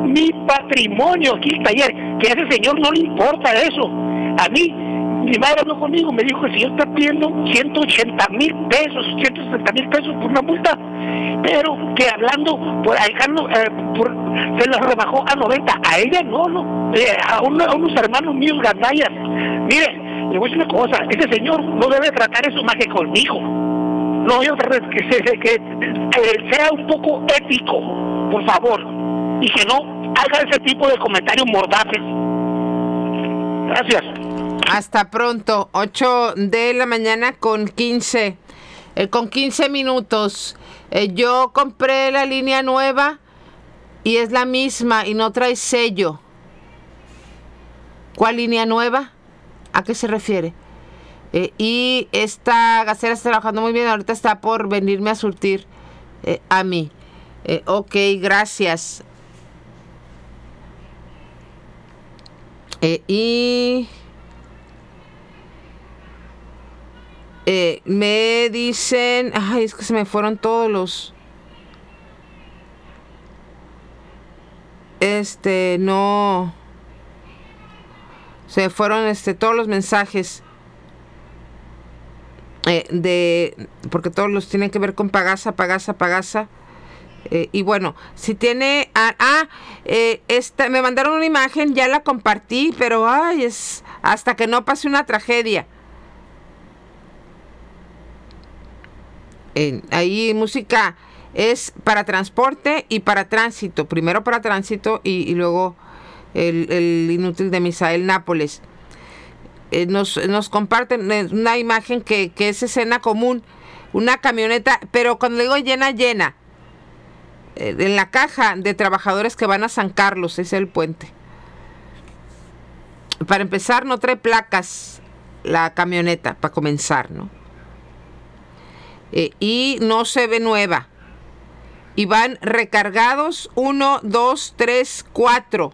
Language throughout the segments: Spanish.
mi patrimonio aquí, el taller, que a ese señor no le importa eso. A mí, mi madre habló conmigo, me dijo que el señor está pidiendo 180,000 pesos, 160,000 pesos por una multa, pero que hablando, se lo rebajó a 90, a ella no, a unos hermanos míos gandallas. Mire, le voy a decir una cosa, ese señor no debe tratar eso más que conmigo. No, yo que sea un poco ético, por favor, y que no haga ese tipo de comentarios mordaces. Gracias. Hasta pronto. 8 de la mañana con 15 minutos. Yo compré la línea nueva y es la misma y no trae sello. ¿Cuál línea nueva? ¿A qué se refiere? Y esta gasera está trabajando muy bien. Ahorita está por venirme a surtir a mí. Ok, gracias. Me dicen, ay, es que se me fueron todos los, no, se me fueron todos los mensajes porque todos los tienen que ver con Pagasa. Y bueno, si tiene, me mandaron una imagen, ya la compartí, pero ay, es hasta que no pase una tragedia. Ahí música es para transporte y para tránsito. Primero para tránsito y luego el inútil de Misael Nápoles. Nos comparten una imagen que es escena común. Una camioneta, pero cuando digo llena, en la caja de trabajadores que van a San Carlos, es el puente. Para empezar, no trae placas la camioneta, para comenzar, ¿no? Y no se ve nueva. Y van recargados 1, 2, 3, 4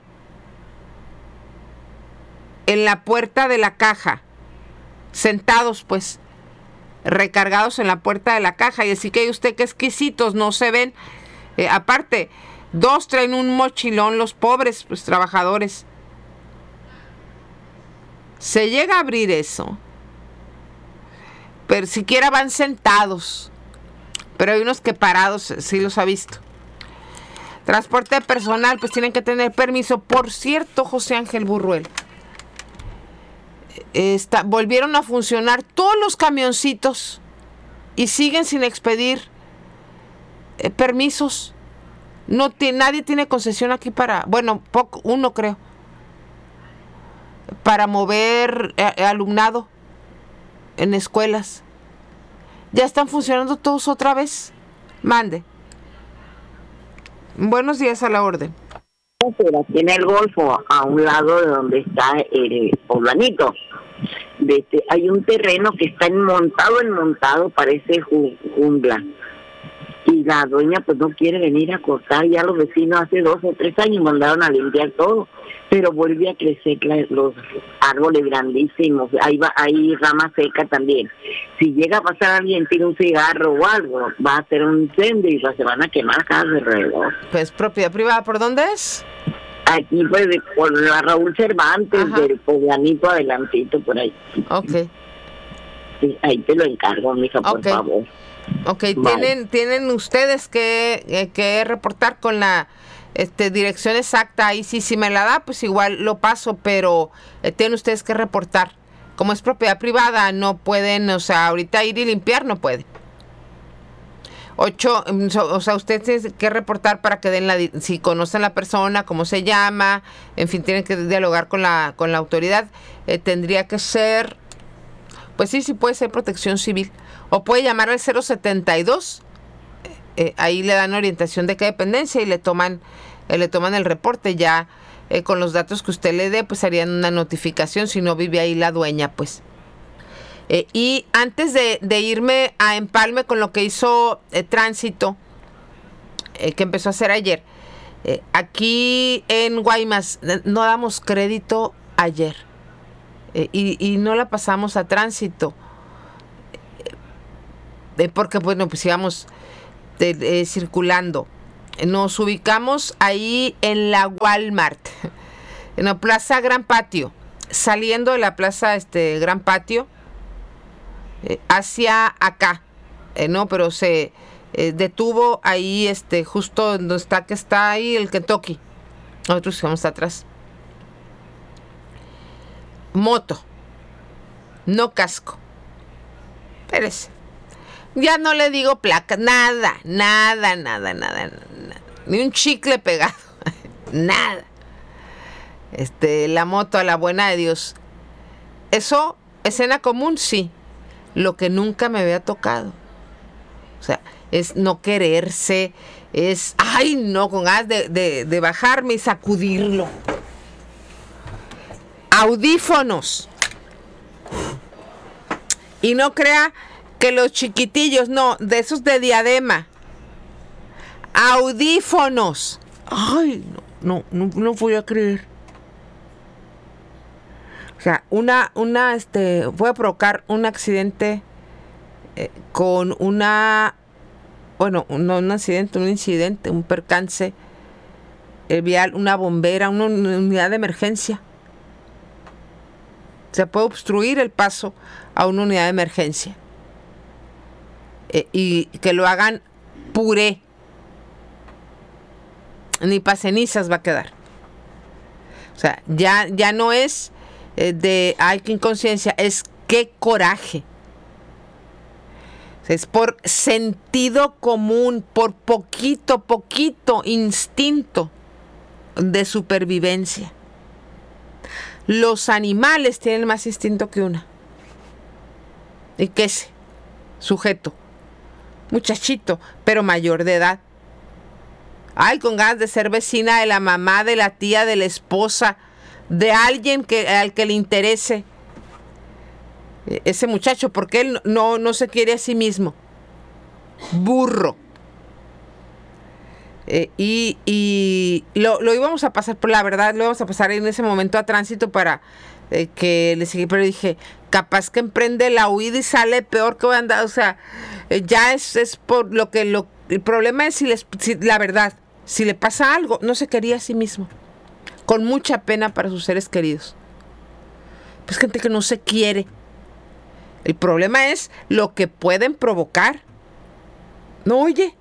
en la puerta de la caja. Sentados, pues, recargados en la puerta de la caja. Y así que usted, qué exquisitos, no se ven. Aparte, 2 traen un mochilón, los pobres pues, trabajadores. Se llega a abrir eso. Pero siquiera van sentados. Pero hay unos que parados, sí los ha visto. Transporte personal, pues tienen que tener permiso. Por cierto, José Ángel Burruel, volvieron a funcionar todos los camioncitos y siguen sin expedir permisos. Nadie tiene concesión aquí para, bueno, uno creo, para mover alumnado en escuelas. Ya están funcionando todos otra vez. Mande. Buenos días, a la orden. Pero aquí en el Golfo, a un lado de donde está el poblanito, hay un terreno que está enmontado, parece jungla. Y la dueña pues no quiere venir a cortar. Ya los vecinos hace 2 o 3 años mandaron a limpiar todo, pero vuelve a crecer los árboles grandísimos. Hay rama seca también. Si llega a pasar alguien, tiene un cigarro o algo, va a hacer un incendio y se van a quemar cada alrededor. Pues propiedad privada, ¿por dónde es? Aquí pues por la Raúl Cervantes. Ajá. Del poblanito adelantito por ahí. Ok. Sí, ahí te lo encargo, mija, por favor. Ok, tienen ustedes que reportar con la dirección exacta. Ahí sí, si me la da, pues igual lo paso, pero tienen ustedes que reportar. Como es propiedad privada, no pueden, o sea, ahorita ir y limpiar no puede. 8, o sea, ustedes tienen que reportar para que den si conocen a la persona, cómo se llama, en fin, tienen que dialogar con la autoridad. Tendría que ser, pues sí puede ser Protección Civil. O puede llamar al 072, ahí le dan orientación de qué dependencia y le toman el reporte. Ya con los datos que usted le dé, pues harían una notificación si no vive ahí la dueña, pues. Y antes de irme a empalme con lo que hizo Tránsito, que empezó a hacer ayer, aquí en Guaymas no damos crédito ayer y no la pasamos a Tránsito. Porque bueno, pues íbamos circulando. Nos ubicamos ahí en la Walmart, en la Plaza Gran Patio, saliendo de la Plaza Gran Patio hacia acá, no, pero se detuvo ahí, justo donde está ahí el Kentucky. Nosotros estamos atrás. Moto, no casco. Espérese. Ya no le digo placa, nada. Ni un chicle pegado, nada. La moto a la buena de Dios. Eso, escena común, sí. Lo que nunca me había tocado. O sea, es no quererse, es, ay no, con ganas de bajarme y sacudirlo. Audífonos. Y no crea que los chiquitillos, no, de esos de diadema. Audífonos. Ay, no voy a creer. O sea, voy a provocar un accidente con un incidente, un percance vial, una bombera, una unidad de emergencia. Se puede obstruir el paso a una unidad de emergencia. Y que lo hagan puré. Ni pa' cenizas va a quedar. O sea, ya no es ay, qué inconsciencia, es qué coraje. Es por sentido común, por poquito instinto de supervivencia. Los animales tienen más instinto que una. ¿Y qué es? Sujeto. Muchachito, pero mayor de edad. Ay, con ganas de ser vecina de la mamá, de la tía, de la esposa, de alguien al que le interese ese muchacho, porque él no se quiere a sí mismo. Burro. Y lo íbamos a pasar, por la verdad, lo íbamos a pasar en ese momento a tránsito para que le seguí, pero dije, capaz que emprende la huida y sale peor que voy a andar. O sea, ya es por lo que el problema es si la verdad, si le pasa algo, no se quería a sí mismo, con mucha pena para sus seres queridos. Pues gente que no se quiere. El problema es lo que pueden provocar. No oye.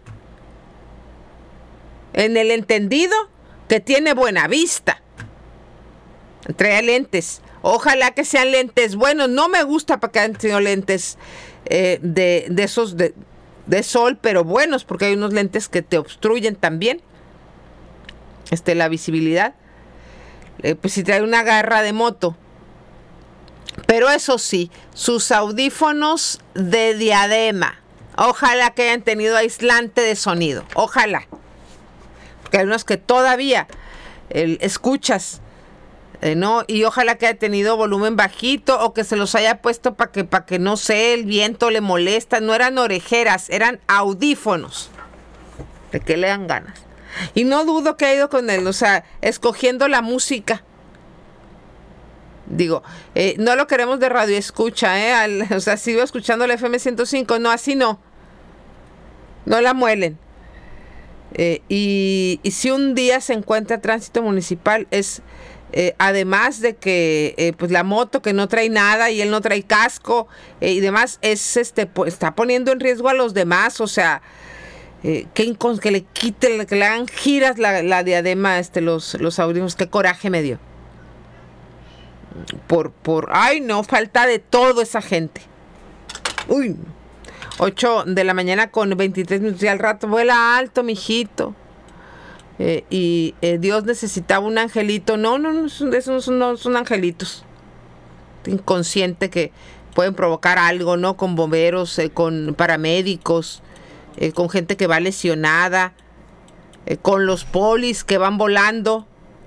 En el entendido que tiene buena vista. Trae lentes. Ojalá que sean lentes buenos. No me gusta para que hayan tenido lentes de esos de sol, pero buenos, porque hay unos lentes que te obstruyen también la visibilidad. Pues si trae una garra de moto. Pero eso sí, sus audífonos de diadema. Ojalá que hayan tenido aislante de sonido. Ojalá. Porque hay unos que todavía escuchas, ¿no? Y ojalá que haya tenido volumen bajito o que se los haya puesto para que no sé, el viento le molesta. No eran orejeras, eran audífonos. De que le dan ganas. Y no dudo que haya ido con él, o sea, escogiendo la música. Digo, no lo queremos de radio escucha, o sea, sigo escuchando la FM 105, no, así no. No la muelen. Y si un día se encuentra tránsito municipal, es además de que pues la moto que no trae nada y él no trae casco y demás, está poniendo en riesgo a los demás, o sea, que le quiten, que le hagan giras la diadema, los audífonos, qué coraje me dio. Ay no, falta de todo esa gente. Uy, 8 de la mañana con 23 minutos y al rato vuela alto, mijito. Dios necesitaba un angelito. No, esos no son angelitos. Inconsciente que pueden provocar algo, ¿no? Con bomberos, con paramédicos, con gente que va lesionada, con los polis que van volando.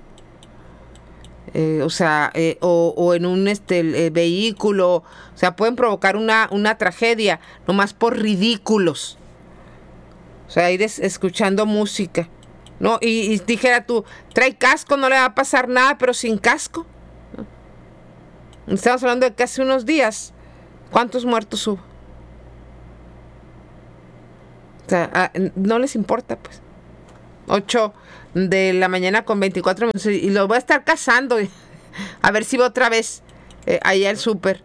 O en un vehículo, o sea, pueden provocar una tragedia nomás por ridículos. O sea, ir escuchando música, ¿no? Y dijera tú, trae casco, no le va a pasar nada, pero sin casco, ¿no? Estamos hablando de que hace unos días, ¿cuántos muertos hubo? O sea, no les importa, pues. 8 de la mañana con 24 minutos. Y lo voy a estar cazando. A ver si va otra vez ahí al súper.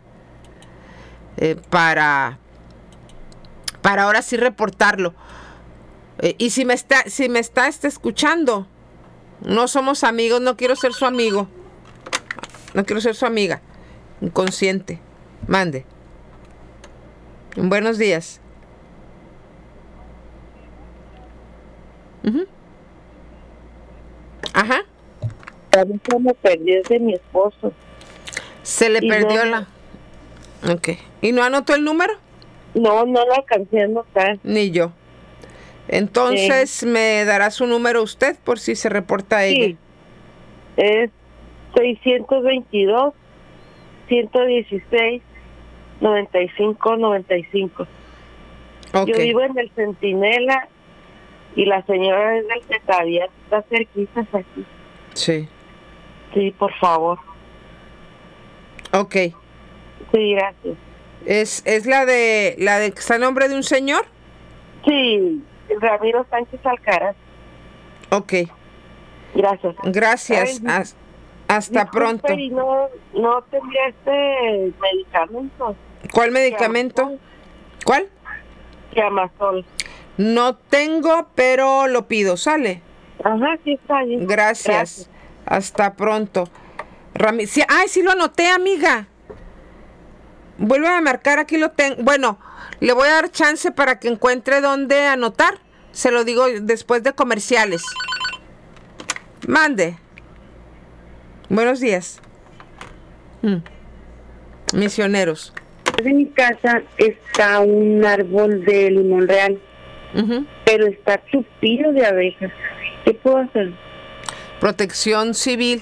Para ahora sí reportarlo. Y si me está escuchando, no somos amigos, no quiero ser su amigo. No quiero ser su amiga. Inconsciente. Mande. Buenos días. Ajá. A mí se me perdió de mi esposo. Se le perdió la... Ok. ¿Y no anotó el número? No lo alcancé a anotar. Ni yo. Entonces, ¿me dará su número usted por si se reporta a ella? Sí. Es 622-116-9595. Okay. Yo vivo en el Centinela y la señora es del Secretariat, está cerquita aquí. Sí. Sí, por favor. Ok. Sí, gracias. ¿Es la de que está a nombre de un señor? Sí, Ramiro Sánchez Alcaraz. Ok. Gracias. Gracias. Ay, hasta disculpe, pronto. ¿y no tendría este medicamento? ¿Cuál medicamento? ¿Cuál? Llamasol. No tengo, pero lo pido. ¿Sale? Ajá, sí está bien. Gracias. Hasta pronto. Sí, sí lo anoté, amiga. Vuelve a marcar, aquí lo tengo. Bueno, le voy a dar chance para que encuentre dónde anotar. Se lo digo después de comerciales. Mande. Buenos días. Misioneros. En mi casa está un árbol de limón real, pero está tupido de abejas. ¿Qué puedo hacer? Protección Civil,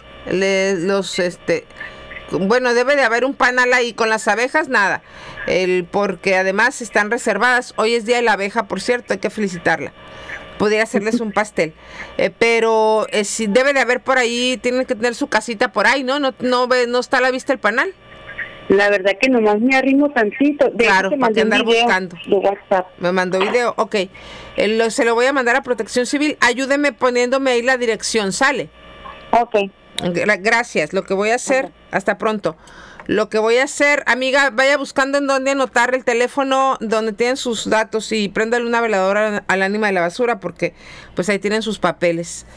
bueno, debe de haber un panal ahí. Con las abejas, nada. Porque además están reservadas. Hoy es Día de la Abeja, por cierto, hay que felicitarla. Podría hacerles un pastel. Pero si debe de haber por ahí, tienen que tener su casita por ahí, ¿no? No está a la vista el panal. La verdad que nomás me arrimo tantito. Claro, para que andar buscando. De WhatsApp. Me mandó video, ok. Se lo voy a mandar a Protección Civil. Ayúdeme poniéndome ahí la dirección, ¿sale? Ok. Gracias. Lo que voy a hacer, hasta pronto. Lo que voy a hacer, amiga, vaya buscando en dónde anotar el teléfono, donde tienen sus datos, y préndale una veladora al ánima de la basura, porque pues ahí tienen sus papeles.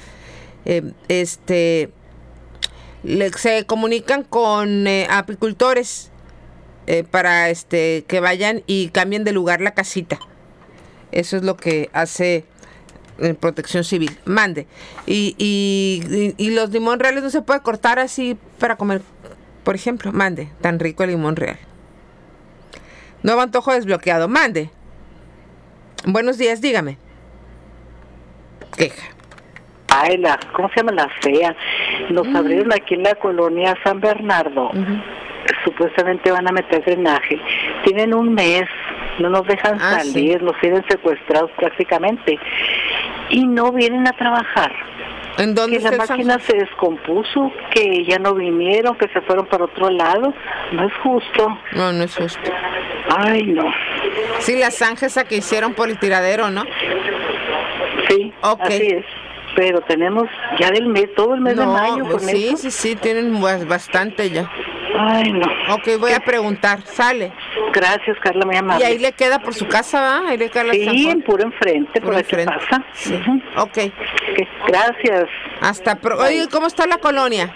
Se comunican con apicultores para que vayan y cambien de lugar la casita. Eso es lo que hace Protección Civil. Mande. Y los limón reales no se puede cortar así para comer, por ejemplo. Mande. Tan rico el limón real. Nuevo antojo desbloqueado. Mande. Buenos días, dígame. Queja. Ay, ¿cómo se llama la fea? Nos abrieron aquí en la colonia San Bernardo. Supuestamente van a meter drenaje. Tienen un mes, no nos dejan salir, nos tienen secuestrados prácticamente. Y no vienen a trabajar. ¿En dónde? Que la máquina se descompuso, que ya no vinieron, que se fueron para otro lado. No es justo. No es justo. Ay, no. Sí, la zanja esa que hicieron por el tiradero, ¿no? Sí, okay. Así es. Pero tenemos ya todo el mes de mayo con sí, eso. Sí, tienen bastante ya. Ay, no. Ok, voy a preguntar, ¿sale? Gracias, Carla, muy amable. ¿Y ahí le queda por su casa, va? Ahí le queda sí, en puro enfrente, por aquí pasa. Sí. Ok. Gracias. Oye, ¿cómo está la colonia?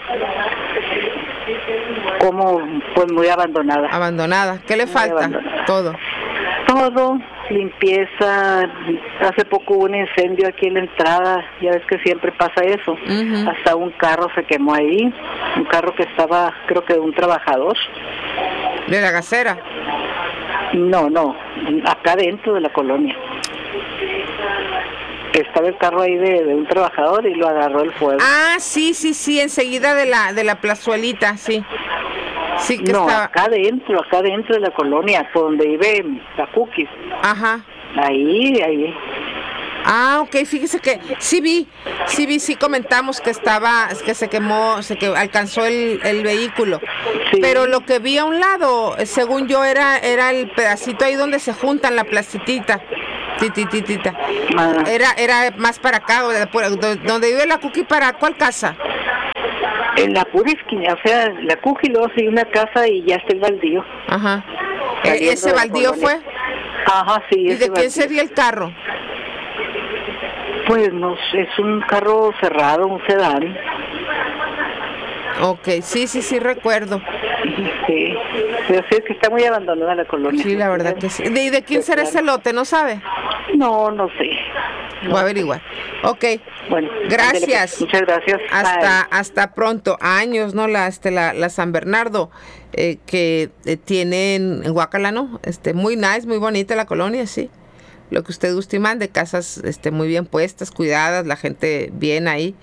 Pues muy abandonada. Abandonada. ¿Qué le falta? Todo, limpieza. Hace poco hubo un incendio aquí en la entrada, ya ves que siempre pasa eso. Hasta un carro se quemó ahí, un carro que estaba, creo que de un trabajador. ¿De la gasera? No, acá dentro de la colonia. Estaba el carro ahí de un trabajador y lo agarró el fuego. Ah, sí, enseguida de la plazuelita, sí. Sí que estaba... acá dentro de la colonia, por donde vive la Cookies. Ajá. Ahí. Ah, ok, fíjese que sí comentamos que se quemó, que alcanzó el vehículo. Sí. Pero lo que vi a un lado, según yo, era el pedacito ahí donde se juntan la placitita. Tititita. Era más para acá, donde vive la Cookie, ¿para cuál casa? En la pura esquina, o sea, la Cookie, luego sigue una casa y ya está el baldío. Ajá. ¿Ese baldío fue? Ajá, sí. ¿Y de quién sería el carro? Pues no sé, es un carro cerrado, un sedán. Ok, sí, recuerdo. Sí, pero sí es que está muy abandonada la colonia. Sí, la verdad que sí. ¿Y de quién será ese lote? ¿No sabe? No sé. Voy a averiguar. Ok. Bueno, gracias. Pues, muchas gracias. Hasta pronto. Años, ¿no? La San Bernardo que tienen en Guácala, ¿no? Muy nice, muy bonita la colonia, sí. Lo que usted guste y mande, casas muy bien puestas, cuidadas, la gente bien ahí.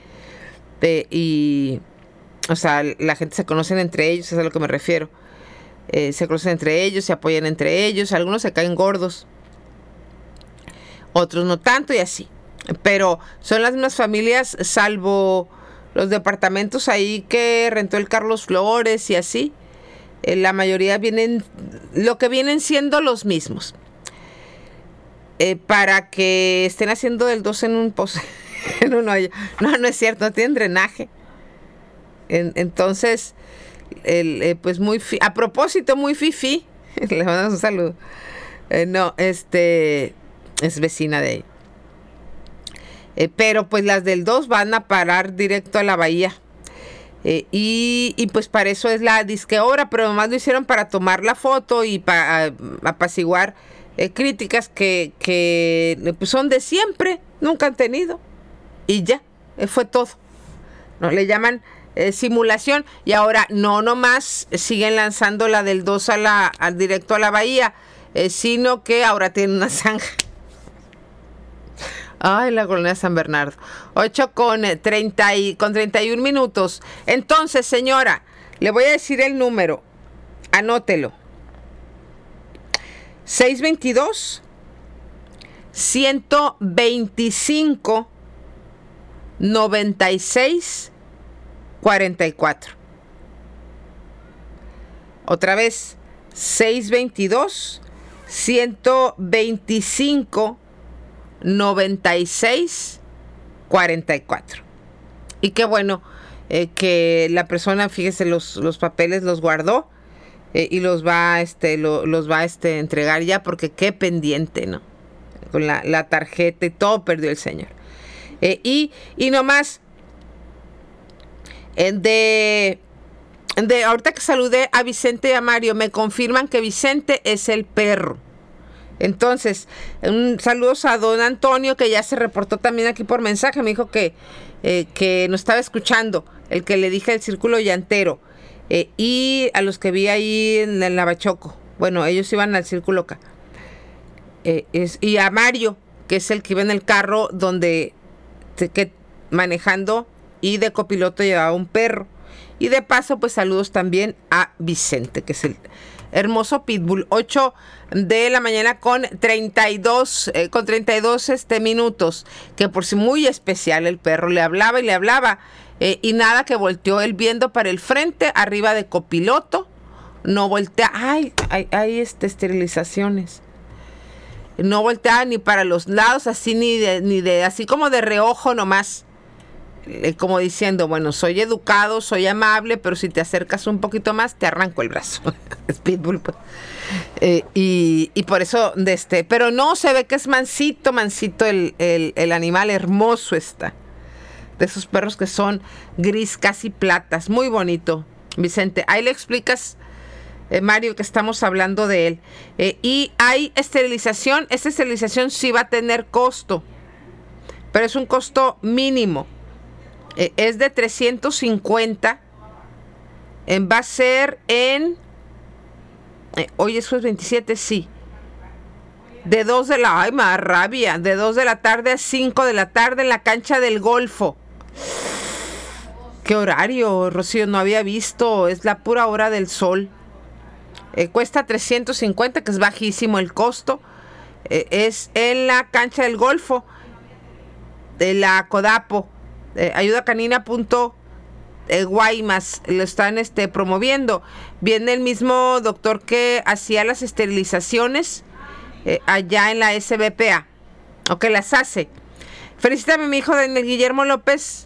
Y o sea, la gente se conocen entre ellos, es a lo que me refiero. Se conocen entre ellos, se apoyan entre ellos, algunos se caen gordos, otros no tanto y así. Pero son las mismas familias, salvo los departamentos ahí que rentó el Carlos Flores y así. La mayoría vienen siendo los mismos. Para que estén haciendo del 2 en un pozo, en un hoyo. No es cierto, no tienen drenaje. Entonces, pues a propósito, muy fifi, le mandamos un saludo. Es vecina de ahí. Pero pues las del 2 van a parar directo a la bahía. Y pues para eso es la disque obra, pero nomás lo hicieron para tomar la foto y para apaciguar críticas que pues son de siempre, nunca han tenido. Y ya, fue todo. No le llaman simulación, y ahora no nomás siguen lanzando la del 2 al directo a la bahía, sino que ahora tienen una zanja. Ay, la colonia San Bernardo. 8:31 minutos. Entonces, señora, le voy a decir el número. Anótelo. 622-125-96-44. Otra vez, 622-125-96-44. Y qué bueno que la persona, fíjese, los papeles los guardó y los va a entregar ya, porque qué pendiente, ¿no? Con la tarjeta y todo perdió el señor. Y nomás ahorita que saludé a Vicente y a Mario, me confirman que Vicente es el perro. Entonces, saludos a don Antonio, que ya se reportó también aquí por mensaje. Me dijo que nos estaba escuchando, el que le dije el círculo llantero. Y a los que vi ahí en el Navachoco. Bueno, ellos iban al círculo acá. Y a Mario, que es el que iba en el carro donde manejando, y de copiloto llevaba un perro. Y de paso, pues saludos también a Vicente, que es el hermoso pitbull. 8 de la mañana con 32 minutos, que por si muy especial el perro le hablaba y nada, que volteó él viendo para el frente, arriba de copiloto, no voltea. Hay esterilizaciones. No volteaba ni para los lados, así ni de así como de reojo nomás. Como diciendo, bueno, soy educado, soy amable, pero si te acercas un poquito más, te arranco el brazo. Es pitbull, pues. Y por eso, pero no, se ve que es mansito el animal, hermoso está. De esos perros que son gris, casi platas, muy bonito, Vicente. Ahí le explicas, Mario, que estamos hablando de él. Y hay esterilización. Esta esterilización sí va a tener costo, pero es un costo mínimo. Es de 350. Va a ser hoy eso es 27, sí. De 2 de la... ¡Ay, más rabia! De 2 de la tarde a 5 de la tarde en la cancha del Golfo. ¿Qué horario, Rocío? No había visto. Es la pura hora del sol. Cuesta 350, que es bajísimo el costo. Es en la cancha del Golfo de la Codapo. Ayudacanina.guaymas lo están promoviendo. Viene el mismo doctor que hacía las esterilizaciones allá en la SBPA. o que las hace. Felicítame a mi hijo Daniel Guillermo López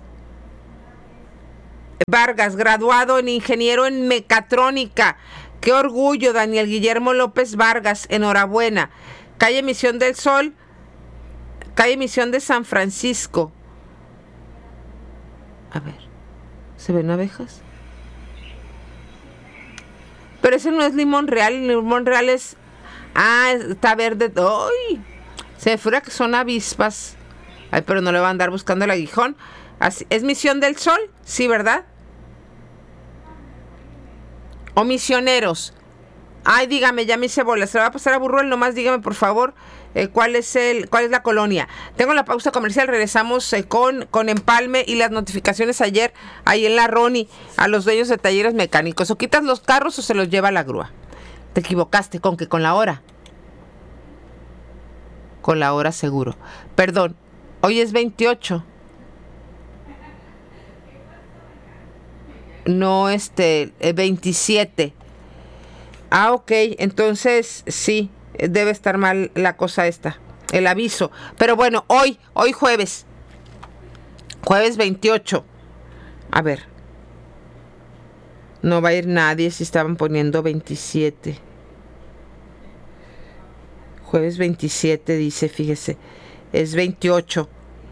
Vargas, graduado en ingeniero en mecatrónica. Qué orgullo, Daniel Guillermo López Vargas, enhorabuena. Calle Misión del Sol, calle Misión de San Francisco. A ver, ¿se ven abejas? Pero ese no es limón real, el limón real es... Ah, está verde. ¡Ay! Se me figura que son avispas. Ay, pero no le va a andar buscando el aguijón. Así, ¿es Misión del Sol? Sí, ¿verdad? O Misioneros. Ay, dígame, ya me hice bola. Se la va a pasar a Burruel, nomás dígame, por favor, cuál es la colonia. Tengo la pausa comercial, regresamos con Empalme y las notificaciones ayer, ahí en la Roni, a los dueños de talleres mecánicos. O quitas los carros o se los lleva a la grúa. Te equivocaste, ¿con qué? Con la hora. Con la hora seguro. Perdón, hoy es 28. No, 27. Ah, ok, entonces sí, debe estar mal la cosa esta, el aviso. Pero bueno, hoy jueves 28. A ver, no va a ir nadie si estaban poniendo 27. Jueves 27 dice, fíjese, es 28.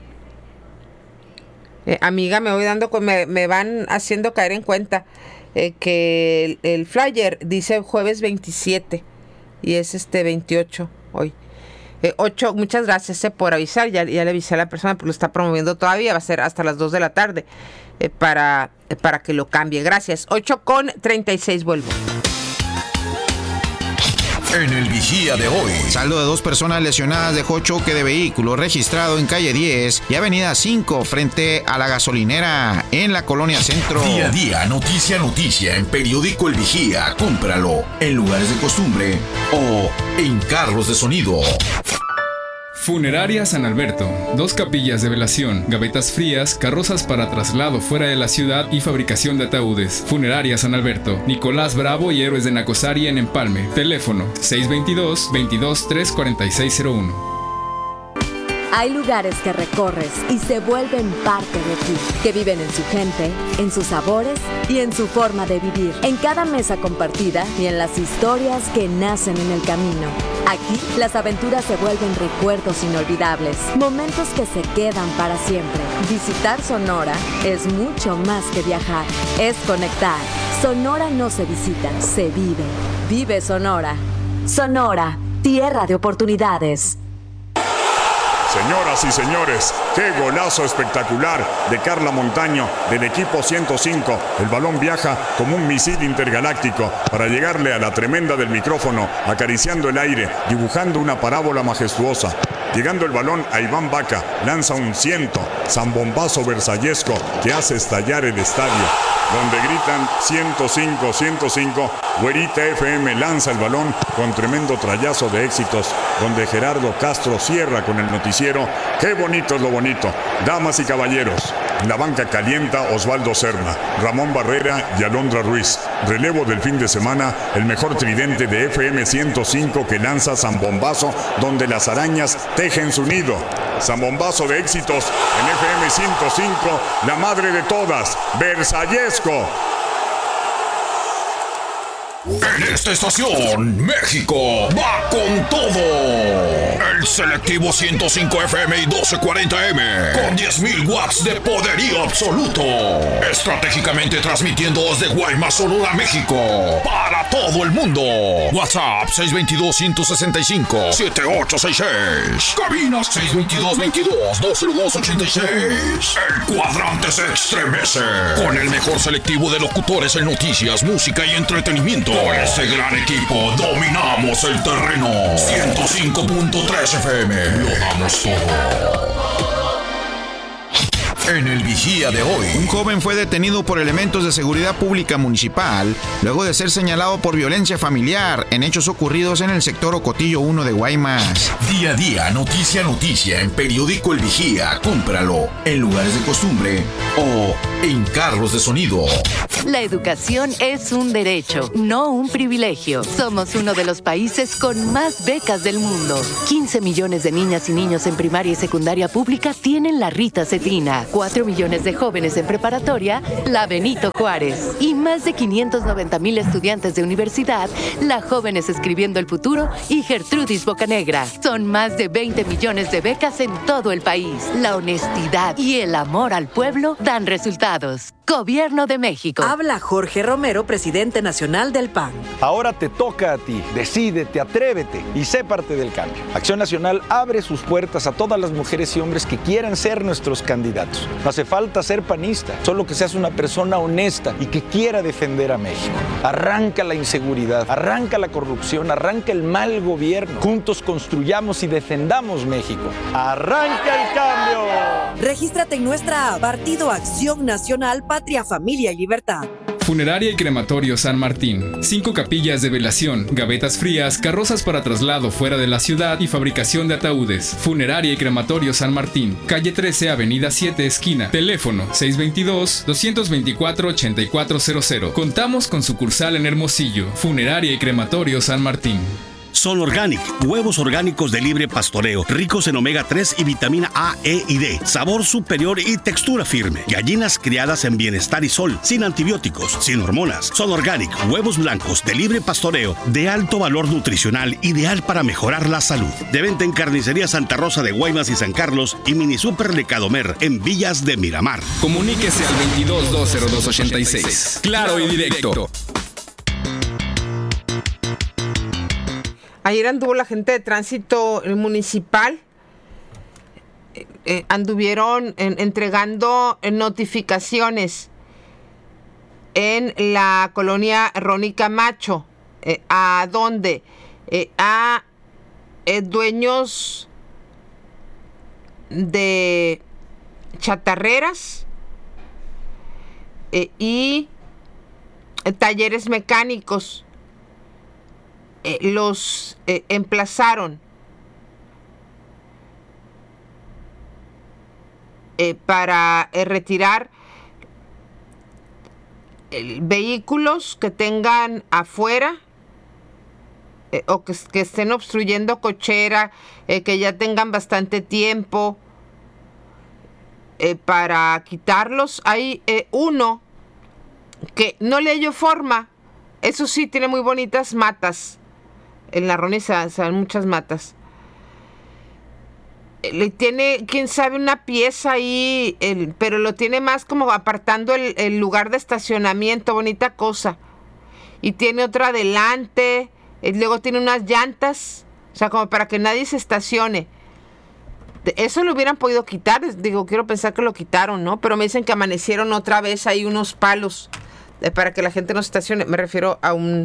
Amiga, me voy dando, me van haciendo caer en cuenta que el flyer dice jueves 27 y es 28 hoy. 8, muchas gracias por avisar, ya le avisé a la persona, pero lo está promoviendo todavía, va a ser hasta las 2 de la tarde para que lo cambie. Gracias. 8:36, vuelvo. En el Vigía de hoy. Saldo de 2 personas lesionadas dejó choque de vehículo registrado en calle 10 y avenida 5 frente a la gasolinera en la colonia Centro. Día a día, noticia en periódico El Vigía. Cómpralo en lugares de costumbre o en carros de sonido. Funeraria San Alberto, 2 capillas de velación, gavetas frías, carrozas para traslado fuera de la ciudad y fabricación de ataúdes. Funeraria San Alberto, Nicolás Bravo y Héroes de Nacosari en Empalme. Teléfono 622-223-4601. Hay lugares que recorres y se vuelven parte de ti, que viven en su gente, en sus sabores y en su forma de vivir, en cada mesa compartida y en las historias que nacen en el camino. Aquí, las aventuras se vuelven recuerdos inolvidables, momentos que se quedan para siempre. Visitar Sonora es mucho más que viajar, es conectar. Sonora no se visita, se vive. Vive Sonora. Sonora, tierra de oportunidades. Señoras y señores, qué golazo espectacular de Carla Montaño del equipo 105. El balón viaja como un misil intergaláctico para llegarle a la tremenda del micrófono, acariciando el aire, dibujando una parábola majestuosa. Llegando el balón a Iván Vaca, lanza un zambombazo versallesco que hace estallar el estadio, donde gritan 105, 105. Güerita FM lanza el balón con tremendo trayazo de éxitos, donde Gerardo Castro cierra con el noticiero. Qué bonito es lo bonito. Damas y caballeros, en la banca calienta Osvaldo Serna, Ramón Barrera y Alondra Ruiz. Relevo del fin de semana, el mejor tridente de FM 105 que lanza Zambombazo, donde las arañas tejen su nido. Zambombazo de éxitos en FM 105, la madre de todas, versallesco. En esta estación, México va con todo. El selectivo 105 FM y 1240M con 10.000 watts de poderío absoluto. Estratégicamente transmitiendo desde Guaymas, Sonora, México, para todo el mundo. WhatsApp 622-165-7866. Cabina 622-22-20286. El cuadrante se estremece con el mejor selectivo de locutores en noticias, música y entretenimiento. Con este gran equipo dominamos el terreno. 105.3 FM. Lo damos todo. En el Vigía de hoy, un joven fue detenido por elementos de seguridad pública municipal luego de ser señalado por violencia familiar en hechos ocurridos en el sector Ocotillo 1 de Guaymas. Día a día, noticia en periódico El Vigía. Cómpralo en lugares de costumbre o en carros de sonido. La educación es un derecho, no un privilegio. Somos uno de los países con más becas del mundo. 15 millones de niñas y niños en primaria y secundaria pública tienen la Rita Cetina. 4 millones de jóvenes en preparatoria, la Benito Juárez. Y más de 590,000 estudiantes de universidad, la Jóvenes Escribiendo el Futuro y Gertrudis Bocanegra. Son más de 20 millones de becas en todo el país. La honestidad y el amor al pueblo dan resultados. Gobierno de México. Habla Jorge Romero, presidente nacional del PAN. Ahora te toca a ti. Decídete, atrévete y sé parte del cambio. Acción Nacional abre sus puertas a todas las mujeres y hombres que quieran ser nuestros candidatos. No hace falta ser panista, solo que seas una persona honesta y que quiera defender a México. Arranca la inseguridad, arranca la corrupción, arranca el mal gobierno. Juntos construyamos y defendamos México. ¡Arranca el cambio! Regístrate en nuestra app Partido Acción Nacional, Patria, Familia y Libertad. Funeraria y Crematorio San Martín. 5 capillas de velación, gavetas frías, carrozas para traslado fuera de la ciudad y fabricación de ataúdes. Funeraria y Crematorio San Martín. Calle 13, Avenida 7, esquina. Teléfono 622-224-8400. Contamos con sucursal en Hermosillo. Funeraria y Crematorio San Martín. Son Organic, huevos orgánicos de libre pastoreo, ricos en omega 3 y vitamina A, E y D, sabor superior y textura firme. Gallinas criadas en bienestar y sol, sin antibióticos, sin hormonas. Son Organic, huevos blancos de libre pastoreo, de alto valor nutricional, ideal para mejorar la salud. De venta en Carnicería Santa Rosa de Guaymas y San Carlos y Mini Super Lecadomer en Villas de Miramar. Comuníquese al 22-202-86. Claro y directo. Ayer anduvo la gente de tránsito municipal, anduvieron entregando notificaciones en la colonia Ronnie Camacho. ¿A dónde? A dueños de chatarreras y talleres mecánicos. Los emplazaron para retirar vehículos que tengan afuera o que estén obstruyendo cochera, que ya tengan bastante tiempo para quitarlos. Hay uno que no le dio forma, eso sí, tiene muy bonitas matas. En la Ronnie se dan muchas matas. Le tiene, quién sabe, una pieza ahí, pero lo tiene más como apartando el lugar de estacionamiento, bonita cosa. Y tiene otra adelante, luego tiene unas llantas, o sea, como para que nadie se estacione. Eso lo hubieran podido quitar, digo, quiero pensar que lo quitaron, ¿no? Pero me dicen que amanecieron otra vez ahí unos palos para que la gente no se estacione. Me refiero a un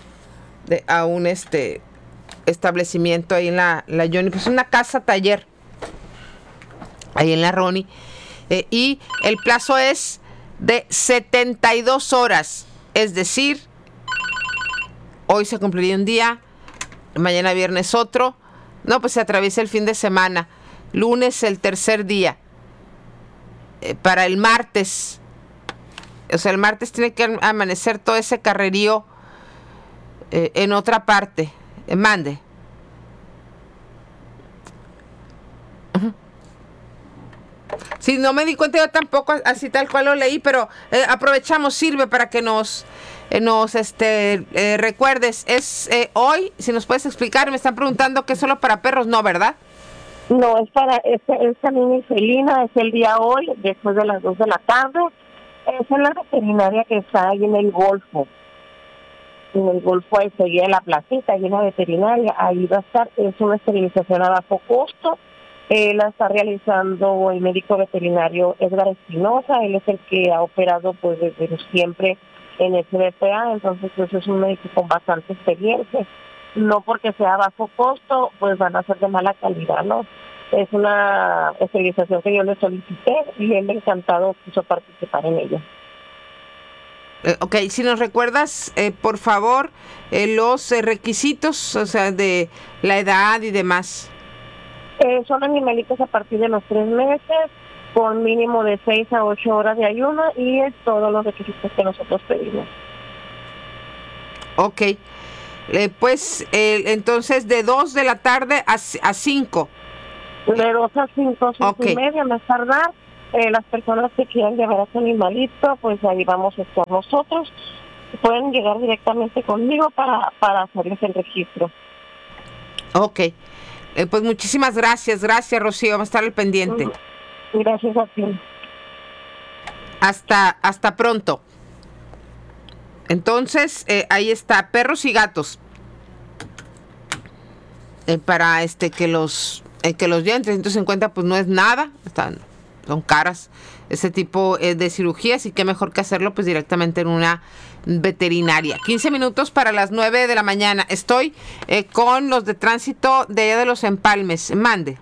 establecimiento ahí en la Johnny, pues una casa taller ahí en la Ronnie, y el plazo es de 72 horas, es decir, hoy se cumpliría un día, mañana viernes otro, no, pues se atraviesa el fin de semana, lunes el tercer día, para el martes, o sea, el martes tiene que amanecer todo ese carrerío en otra parte. Mande. Sí, no me di cuenta yo tampoco, así tal cual lo leí, pero aprovechamos, sirve para que nos recuerdes. Es hoy, si nos puedes explicar, me están preguntando que es solo para perros, ¿no, verdad? No, es para esta niña felina, es el día hoy, después de las 2 de la tarde. Es en la veterinaria que está ahí en el Golfo. En el Golfo ahí seguía la placita, ahí en la veterinaria, ahí va a estar. Es una esterilización a bajo costo. La está realizando el médico veterinario Edgar Espinosa. Él es el que ha operado pues desde siempre en SBPA, entonces pues es un médico con bastante experiencia. No porque sea a bajo costo, pues van a ser de mala calidad, ¿no? Es una esterilización que yo le solicité y él encantado quiso participar en ella. Ok, si nos recuerdas, por favor, los requisitos, o sea, de la edad y demás. Son animalitos a partir de los 3 meses, con mínimo de 6 a 8 horas de ayuno, y es todos los requisitos que nosotros pedimos. Ok. Pues entonces de 2 de la tarde a 5. De 2 a 5, 5 y media, más tardar. Las personas que quieran llevar a su animalito, pues ahí vamos a estar nosotros. Pueden llegar directamente conmigo para hacerles el registro. Ok. Pues muchísimas gracias. Gracias, Rocío. Vamos a estar al pendiente. Gracias a ti. Hasta pronto. Entonces, ahí está, perros y gatos. Para que los lleven 350, pues no es nada. Son caras ese tipo de cirugías, y qué mejor que hacerlo pues directamente en una veterinaria. 15 minutos para las 9 de la mañana. Estoy con los de tránsito de allá de Los Empalmes. Mande.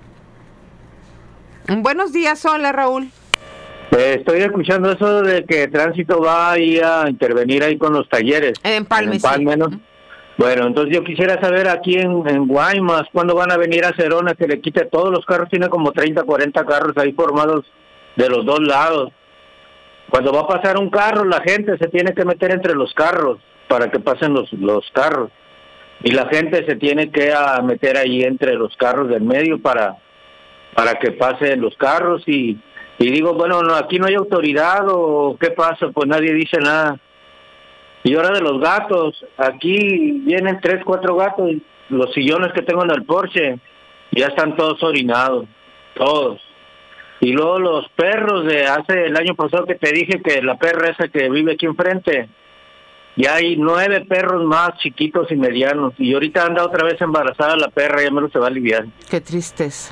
Buenos días, hola Raúl. Estoy escuchando eso de que Tránsito va ahí a intervenir ahí con los talleres. En Empalme, sí. ¿No? Bueno, entonces yo quisiera saber aquí en Guaymas, ¿cuándo van a venir a Cerona que le quite todos los carros? Tiene como 30, 40 carros ahí formados de los dos lados. Cuando va a pasar un carro, la gente se tiene que meter entre los carros para que pasen los carros. Y la gente se tiene que meter ahí entre los carros del medio para que pasen los carros. Y digo, bueno, no, aquí no hay autoridad, o ¿qué pasa? Pues nadie dice nada. Y ahora de los gatos, aquí vienen 3, 4 gatos, los sillones que tengo en el Porsche ya están todos orinados, todos. Y luego los perros de hace el año pasado que te dije que la perra esa que vive aquí enfrente, ya hay 9 perros más chiquitos y medianos, y ahorita anda otra vez embarazada la perra, ya menos se va a aliviar. Qué tristeza.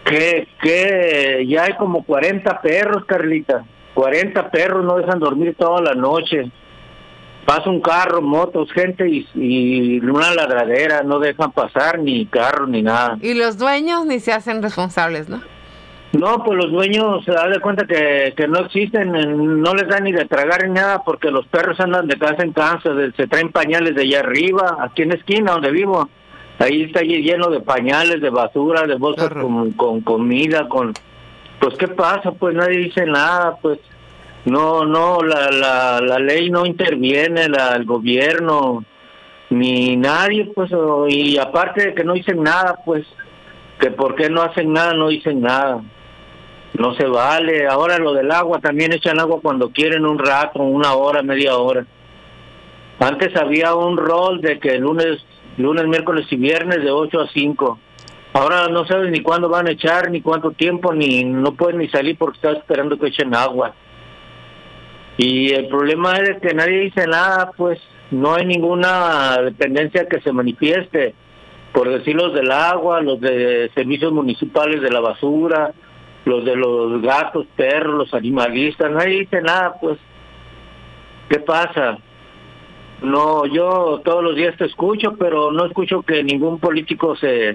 Que ya hay como 40 perros, Carlita, 40 perros no dejan dormir toda la noche. Pasa un carro, motos, gente y una ladradera, no dejan pasar ni carro ni nada. Y los dueños ni se hacen responsables, ¿no? No, pues los dueños se dan cuenta que no existen, no les dan ni de tragar ni nada, porque los perros andan de casa en casa, se traen pañales de allá arriba, aquí en la esquina donde vivo. Ahí está lleno de pañales, de basura, de bolsas con comida, pues ¿qué pasa? Pues nadie dice nada, pues. No, la ley no interviene, el gobierno, ni nadie, pues, y aparte de que no dicen nada, pues, que por qué no hacen nada, no dicen nada, no se vale. Ahora lo del agua, también echan agua cuando quieren, un rato, 1 hora, media hora. Antes había un rol de que lunes, miércoles y viernes de 8 a 5. Ahora no saben ni cuándo van a echar, ni cuánto tiempo, ni no pueden ni salir porque están esperando que echen agua. Y el problema es que nadie dice nada, pues no hay ninguna dependencia que se manifieste, por decir los del agua, los de servicios municipales de la basura, los de los gatos, perros, los animalistas, nadie dice nada, pues. ¿Qué pasa? No, yo todos los días te escucho, pero no escucho que ningún político se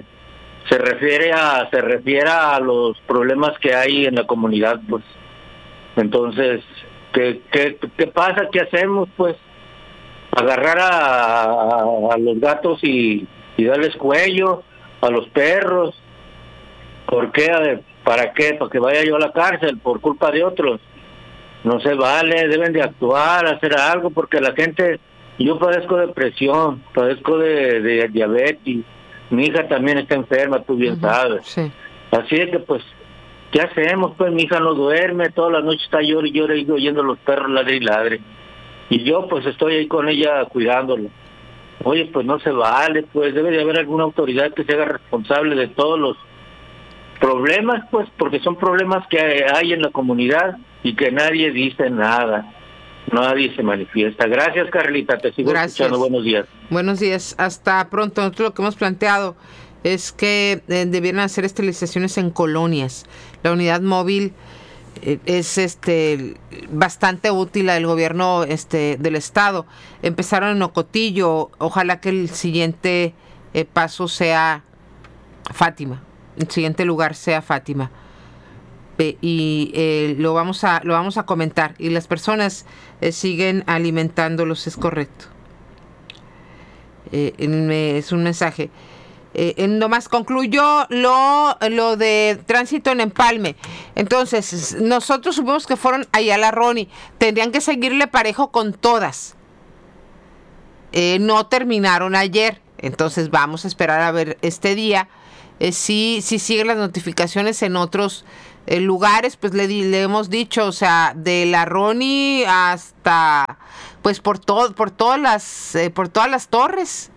refiera a los problemas que hay en la comunidad, pues. Entonces, ¿Qué pasa? ¿Qué hacemos? Pues agarrar a los gatos y darles cuello, a los perros. ¿Por qué? ¿Para qué? ¿Para que vaya yo a la cárcel por culpa de otros? No se vale, deben de actuar, hacer algo, porque la gente, yo padezco depresión, padezco de diabetes, mi hija también está enferma, tú bien sabes. Sí. Así es que pues, ¿qué hacemos? Pues mi hija no duerme, todas las noches está llorando y oyendo los perros ladre y ladre. Y yo pues estoy ahí con ella cuidándolo. Oye, pues no se vale, pues debe de haber alguna autoridad que se haga responsable de todos los problemas, pues, porque son problemas que hay en la comunidad y que nadie dice nada. Nadie se manifiesta. Gracias, Carlita, te sigo escuchando. Buenos días. Buenos días, hasta pronto. Nosotros lo que hemos planteado es que debieran hacer esterilizaciones en colonias. La unidad móvil es bastante útil al gobierno del estado. Empezaron en Ocotillo, ojalá que el siguiente paso sea Fátima, el siguiente lugar sea Fátima. Y lo vamos a comentar, y las personas siguen alimentándolos, es correcto. Es un mensaje. Nomás concluyó lo de tránsito en Empalme. Entonces, nosotros supimos que fueron allá a la Roni. Tendrían que seguirle parejo con todas. No terminaron ayer. Entonces, vamos a esperar a ver este día. Si siguen las notificaciones en otros lugares, pues le hemos dicho, o sea, de la Roni hasta, pues por todas las torres.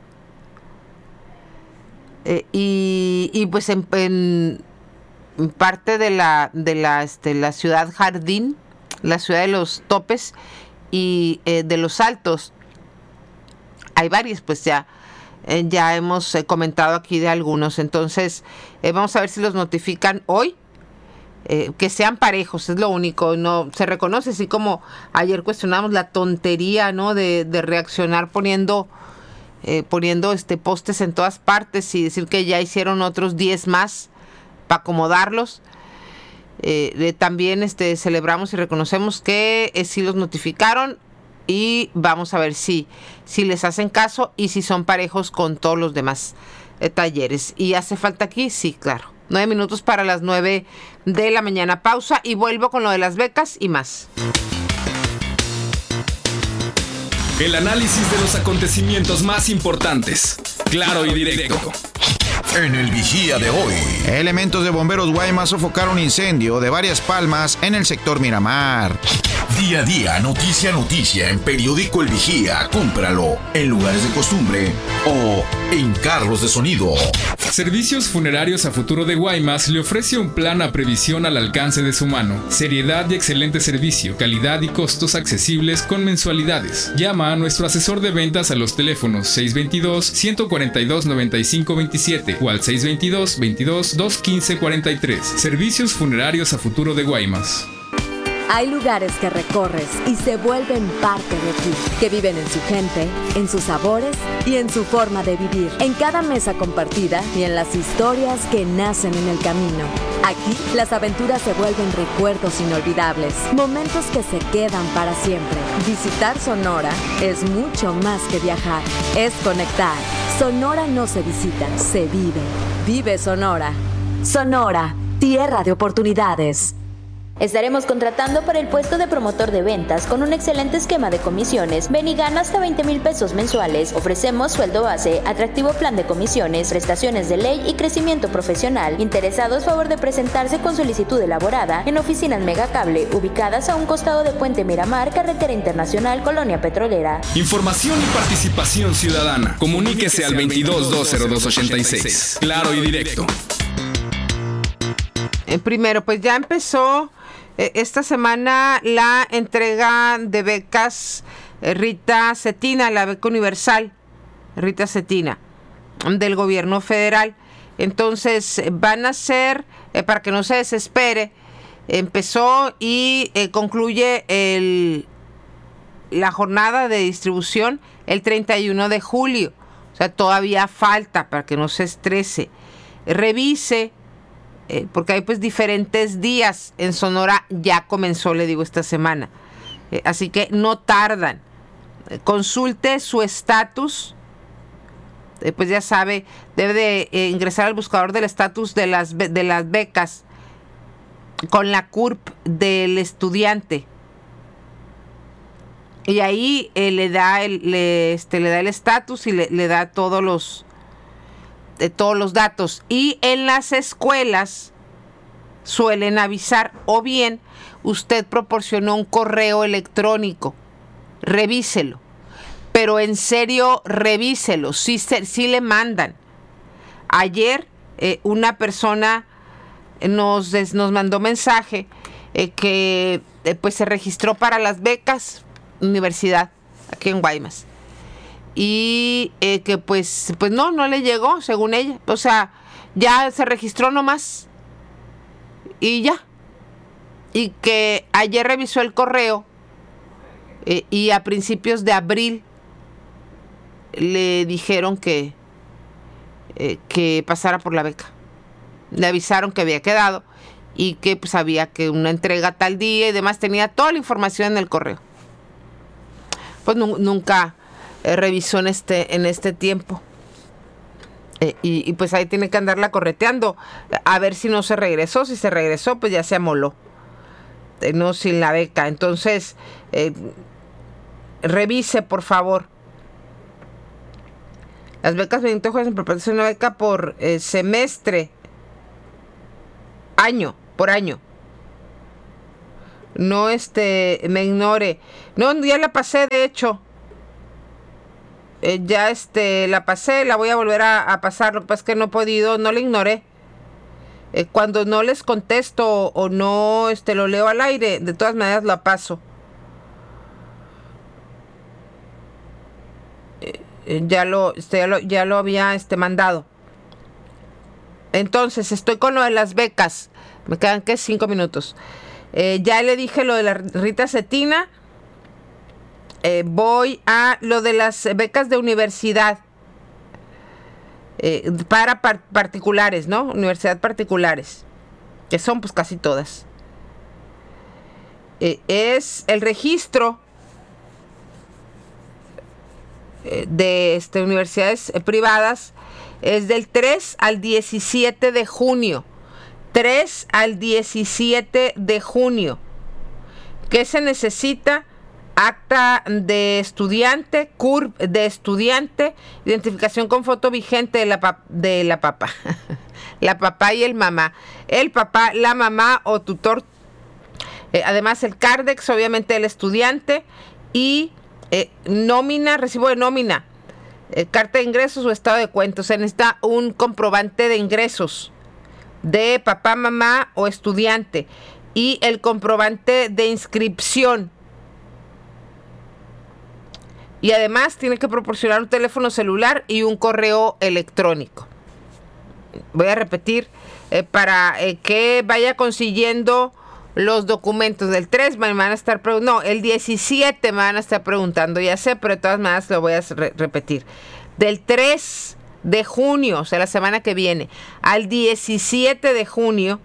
Y pues en parte de la ciudad Jardín, la ciudad de los Topes y de los Altos, hay varias, pues ya hemos comentado aquí de algunos. Entonces vamos a ver si los notifican hoy, que sean parejos, es lo único. No se reconoce, así como ayer cuestionamos la tontería, ¿no?, de reaccionar poniendo postes en todas partes y decir que ya hicieron otros 10 más para acomodarlos. También celebramos y reconocemos que sí los notificaron, y vamos a ver si les hacen caso y si son parejos con todos los demás talleres. ¿Y hace falta aquí? Sí, claro. 9 minutos para las 9 de la mañana. Pausa y vuelvo con lo de las becas y más. El análisis de los acontecimientos más importantes, claro y directo. En el Vigía de hoy, elementos de bomberos Guaymas sofocaron incendio de varias palmas en el sector Miramar. Día a día, noticia a noticia, en Periódico El Vigía. Cómpralo en lugares de costumbre o en carros de sonido. Servicios Funerarios a Futuro de Guaymas le ofrece un plan a previsión al alcance de su mano. Seriedad y excelente servicio, calidad y costos accesibles con mensualidades. Llama a nuestro asesor de ventas a los teléfonos 622-142-9527 o al 622-22-215-43. Servicios Funerarios a Futuro de Guaymas. Hay lugares que recorres y se vuelven parte de ti, que viven en su gente, en sus sabores y en su forma de vivir, en cada mesa compartida y en las historias que nacen en el camino. Aquí, las aventuras se vuelven recuerdos inolvidables, momentos que se quedan para siempre. Visitar Sonora es mucho más que viajar, es conectar. Sonora no se visita, se vive. Vive Sonora. Sonora, tierra de oportunidades. Estaremos contratando para el puesto de promotor de ventas con un excelente esquema de comisiones. Ven y gana hasta 20,000 pesos mensuales. Ofrecemos sueldo base, atractivo plan de comisiones, prestaciones de ley y crecimiento profesional. Interesados, favor de presentarse con solicitud elaborada en oficinas Megacable, ubicadas a un costado de Puente Miramar, Carretera Internacional, Colonia Petrolera. Información y participación ciudadana. Comuníquese al 22-202-86. Claro y directo. Primero, pues ya empezó esta semana la entrega de becas Rita Cetina, la beca universal Rita Cetina del gobierno federal. Entonces van a ser, para que no se desespere, empezó y concluye la jornada de distribución el 31 de julio. O sea, todavía falta, para que no se estrese. Revise, porque hay pues diferentes días. En Sonora ya comenzó, le digo, esta semana. Así que no tardan. Consulte su estatus. Pues ya sabe, debe de ingresar al buscador del estatus de las becas con la CURP del estudiante. Y ahí le da el estatus y le da todos los datos. Y en las escuelas suelen avisar, o bien usted proporcionó un correo electrónico, revíselo, pero en serio revíselo, sí le mandan. Ayer una persona nos mandó mensaje que pues se registró para las becas universidad aquí en Guaymas. Y que pues no le llegó, según ella. O sea, ya se registró nomás. Y ya. Y que ayer revisó el correo y a principios de abril le dijeron que pasara por la beca. Le avisaron que había quedado y que pues había que una entrega tal día y demás. Tenía toda la información en el correo. Pues nunca revisó en este tiempo. Y pues ahí tiene que andarla correteando a ver si no se regresó. Si se regresó, pues ya se amoló, no sin la beca. Entonces revise, por favor. Las becas Benito Juárez en preparación de una beca por semestre, año por año. No me ignore. No, ya la pasé, de hecho. Ya la pasé, la voy a volver a pasar. Lo que pasa es que no he podido, no la ignoré. Cuando no les contesto o no lo leo al aire, de todas maneras la paso. Ya lo había mandado. Entonces, estoy con lo de las becas. Me quedan, 5 minutos. Ya le dije lo de la Rita Cetina. Voy a lo de las becas de universidad. Para particulares, ¿no? Universidad particulares. Que son pues casi todas. Es el registro de universidades privadas. Es del 3 al 17 de junio. 3 al 17 de junio. ¿Qué se necesita? Acta de estudiante, CURP de estudiante, identificación con foto vigente de la papá. La papá y el mamá. El papá, la mamá o tutor. Además el CARDEX, obviamente el estudiante. Y nómina, recibo de nómina. Carta de ingresos o estado de cuenta. O sea, necesita un comprobante de ingresos de papá, mamá o estudiante. Y el comprobante de inscripción. Y además tiene que proporcionar un teléfono celular y un correo electrónico. Voy a repetir, para que vaya consiguiendo los documentos. Del 3 me van a estar preguntando, no, el 17 me van a estar preguntando, ya sé, pero de todas maneras lo voy a repetir. Del 3 de junio, o sea, la semana que viene, al 17 de junio,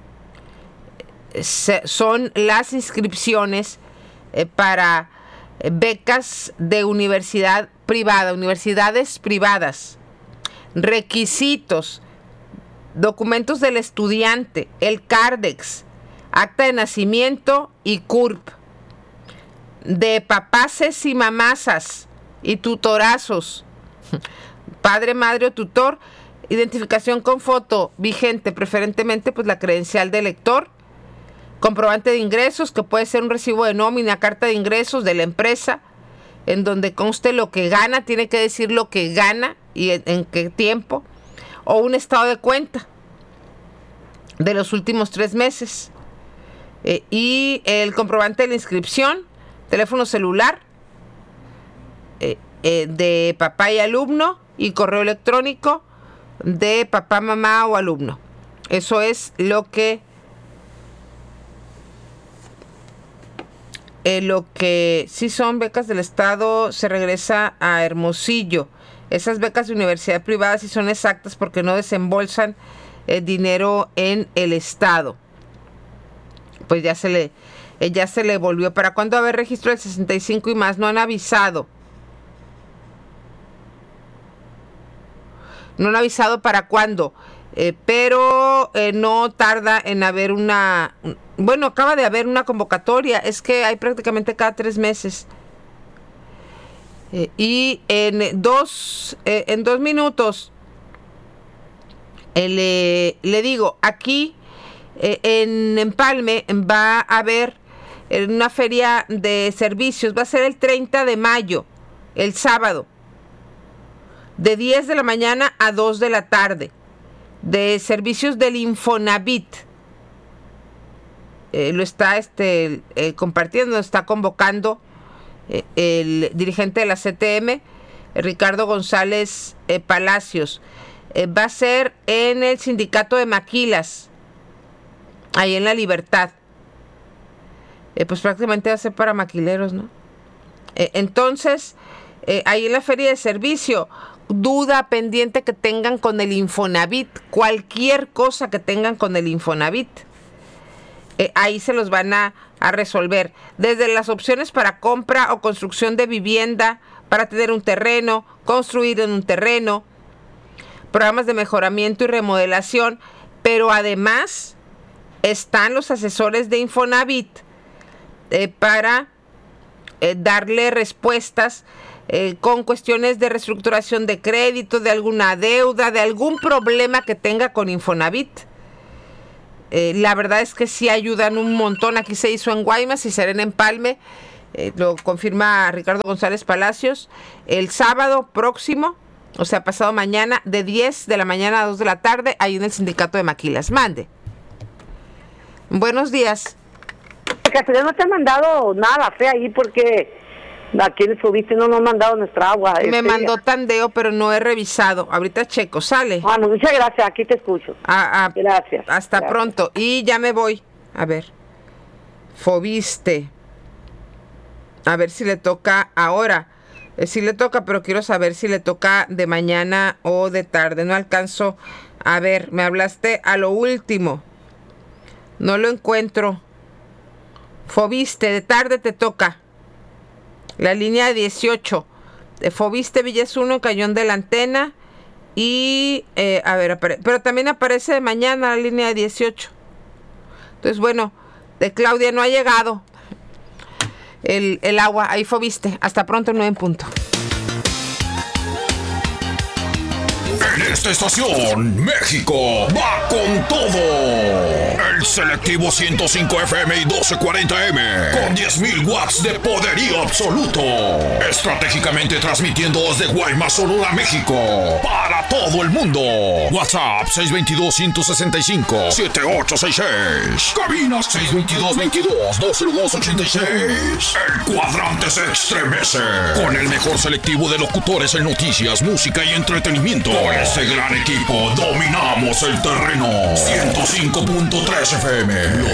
son las inscripciones para becas de universidad privada, universidades privadas. Requisitos: documentos del estudiante, el CARDEX, acta de nacimiento y CURP. De papaces y mamazas y tutorazos, padre, madre o tutor, identificación con foto vigente, preferentemente pues la credencial de lector, comprobante de ingresos, que puede ser un recibo de nómina, carta de ingresos de la empresa, en donde conste lo que gana, tiene que decir lo que gana y en qué tiempo, o un estado de cuenta de los últimos 3 meses, y el comprobante de la inscripción, teléfono celular de papá y alumno, y correo electrónico de papá, mamá o alumno. Eso es lo que sí son becas del Estado. Se regresa a Hermosillo. Esas becas de universidad privada sí son exactas porque no desembolsan dinero en el Estado. Pues ya se le volvió. ¿Para cuándo va a haber registro del 65 y más? No han avisado. No han avisado para cuándo. Pero no tarda en haber una... Bueno, acaba de haber una convocatoria. Es que hay prácticamente cada 3 meses. Y en 2 minutos le digo, aquí en Empalme va a haber una feria de servicios. Va a ser el 30 de mayo, el sábado, de 10 de la mañana a 2 de la tarde, de servicios del Infonavit. Lo está compartiendo, está convocando el dirigente de la CTM, Ricardo González Palacios. Va a ser en el sindicato de maquilas, ahí en La Libertad. Pues prácticamente va a ser para maquileros, ¿no? Entonces, ahí en la feria de servicio, duda pendiente que tengan con el Infonavit, cualquier cosa que tengan con el Infonavit, ahí se los van a resolver. Desde las opciones para compra o construcción de vivienda, para tener un terreno, construir en un terreno, programas de mejoramiento y remodelación, pero además están los asesores de Infonavit para darle respuestas con cuestiones de reestructuración de crédito, de alguna deuda, de algún problema que tenga con Infonavit. La verdad es que sí ayudan un montón. Aquí se hizo en Guaymas y será en Empalme. Lo confirma Ricardo González Palacios. El sábado próximo, o sea, pasado mañana, de 10 de la mañana a 2 de la tarde, ahí en el sindicato de Maquilas. Mande. Buenos días. Casualidad no te han mandado nada fe ahí porque aquí en Subiste no nos han mandado nuestra agua. Me mandó Tandeo, pero no he revisado. Ahorita checo, sale. Bueno, muchas gracias, aquí te escucho. Gracias. Hasta pronto. Y ya me voy. A ver. Fobiste. A ver si le toca ahora. Sí le toca, pero quiero saber si le toca de mañana o de tarde. No alcanzo. A ver, me hablaste a lo último. No lo encuentro. Fobiste, de tarde te toca. La línea 18. Fobiste, Villas 1, Cañón de la Antena. Y, a ver, pero también aparece de mañana la línea 18. Entonces, bueno, de Claudia no ha llegado el agua. Ahí Fobiste. Hasta pronto, 9 en punto. En esta estación, México va con todo. El selectivo 105 FM y 1240M con 10.000 watts de poderío absoluto. Estratégicamente transmitiendo desde Guaymas, Sonora, México, para todo el mundo. WhatsApp 622-165-7866. Cabina 622-22-20286. El cuadrante se estremece con el mejor selectivo de locutores en noticias, música y entretenimiento. Con este gran equipo dominamos el terreno. 105.3 FM.